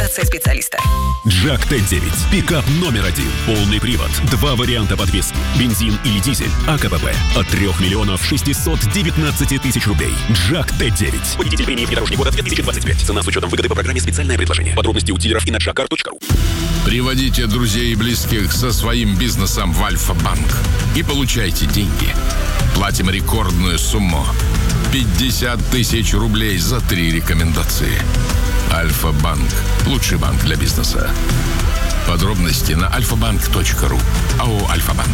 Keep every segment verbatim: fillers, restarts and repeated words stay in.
рекомендация специалиста. Джак Т девять. Пикап номер один. Полный привод. Два варианта подвески. Бензин или дизель. АКПП. От трех миллионов шестисот девятнадцати тысяч рублей. Джак Т девять. Водитель премии «Внедорожник года» две тысячи двадцать пять. Цена с учетом выгоды по программе «Специальное предложение». Подробности у дилеров и на джакар точка ру. Приводите друзей и близких со своим бизнесом в Альфа-банк и получайте деньги. Платим рекордную сумму – пятьдесят тысяч рублей за три рекомендации. Альфа-банк – лучший банк для бизнеса. Подробности на альфа банк точка ру. АО «Альфа-банк».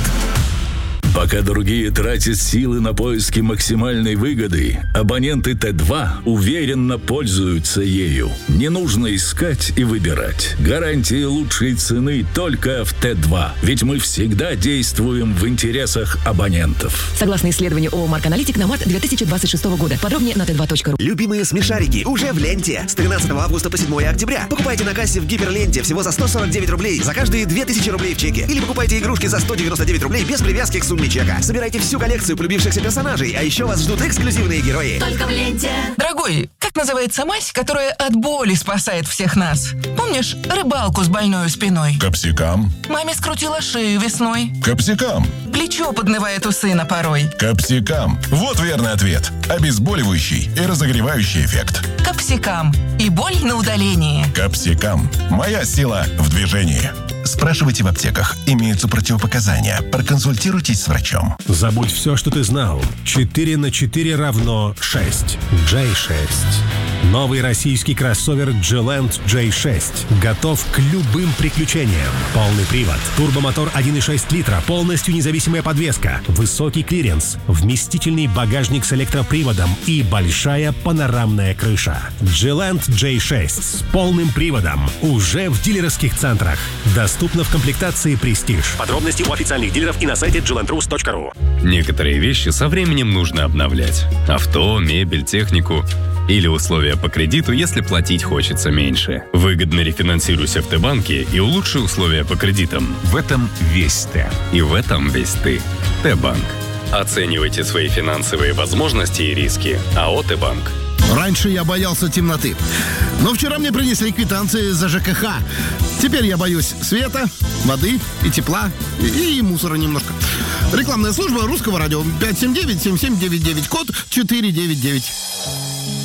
Пока другие тратят силы на поиски максимальной выгоды, абоненты Т два уверенно пользуются ею. Не нужно искать и выбирать. Гарантии лучшей цены только в Т два. Ведь мы всегда действуем в интересах абонентов. Согласно исследованию ООО «Марк Аналитик» на март две тысячи двадцать шестого года. Подробнее на тэ два точка ру. Любимые смешарики уже в ленте. С тринадцатого августа по седьмое октября. Покупайте на кассе в Гиперленте всего за сто сорок девять рублей за каждые две тысячи рублей в чеке. Или покупайте игрушки за сто девяносто девять рублей без привязки к сумме чека. Собирайте всю коллекцию полюбившихся персонажей, а еще вас ждут эксклюзивные герои. Только в ленте. Дорогой, как называется мазь, которая от боли спасает всех нас? Помнишь рыбалку с больной спиной? Капсикам. Маме скрутила шею весной. Капсикам. Плечо поднывает у сына порой. Капсикам. Вот верный ответ. Обезболивающий и разогревающий эффект. Капсикам. И боль на удалении. Капсикам. Моя сила в движении. Спрашивайте в аптеках. Имеются противопоказания. Проконсультируйтесь с врачом. Забудь все, что ты знал. четыре на четыре равно шесть. джей шесть. Новый российский кроссовер G-Land джей шесть. Готов к любым приключениям. Полный привод. Турбомотор один и шесть литра. Полностью независимая подвеска. Высокий клиренс. Вместительный багажник с электроприводом. И большая панорамная крыша. G-Land джей шесть с полным приводом. Уже в дилерских центрах. Доступно в комплектации «Престиж». Подробности у официальных дилеров и на сайте джи ленд рус точка ру. Некоторые вещи со временем нужно обновлять. Авто, мебель, технику. Или условия по кредиту, если платить хочется меньше. Выгодно рефинансируйся в Т-банке и улучши условия по кредитам. В этом весь Т. И в этом весь ты. Т-банк. Оценивайте свои финансовые возможности и риски. АО «Т-банк». Раньше я боялся темноты. Но вчера мне принесли квитанции за ЖКХ. Теперь я боюсь света, воды и тепла, и, и мусора немножко. Рекламная служба Русского радио. пять семь девять семь семь девять девять, код четыре девять девять.